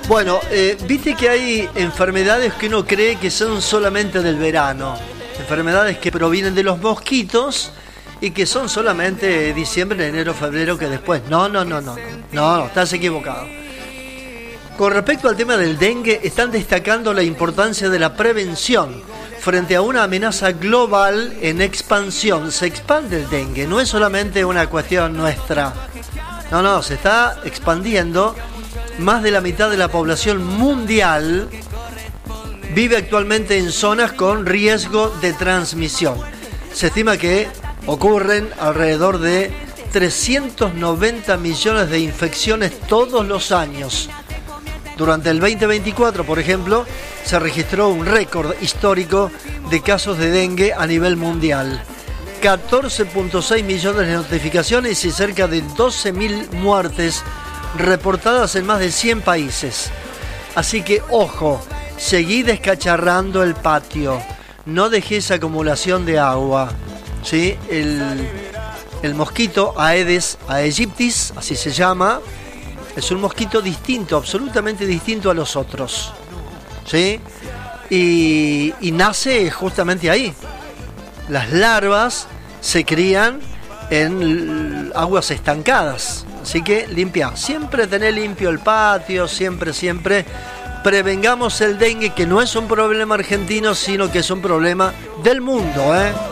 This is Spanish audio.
Bueno, viste que hay enfermedades que uno cree que son solamente del verano. Enfermedades que provienen de los mosquitos y que son solamente diciembre, enero, febrero, que después. No, estás equivocado. Con respecto al tema del dengue, están destacando la importancia de la prevención frente a una amenaza global en expansión. Se expande el dengue, no es solamente una cuestión nuestra. No, se está expandiendo. Más de la mitad de la población mundial vive actualmente en zonas con riesgo de transmisión. Se estima que ocurren alrededor de 390 millones de infecciones todos los años. Durante el 2024, por ejemplo, se registró un récord histórico de casos de dengue a nivel mundial. 14.6 millones de notificaciones y cerca de 12.000 muertes reportadas en más de 100 países. Así que, ojo, seguí descacharrando el patio. No dejes acumulación de agua. ¿Sí? El mosquito Aedes aegyptis, así se llama, es un mosquito distinto, absolutamente distinto a los otros. ¿Sí? Y nace justamente ahí. Las larvas se crían en aguas estancadas. Así que limpia. Siempre tener limpio el patio, siempre. Prevengamos el dengue, que no es un problema argentino, sino que es un problema del mundo, ¿eh?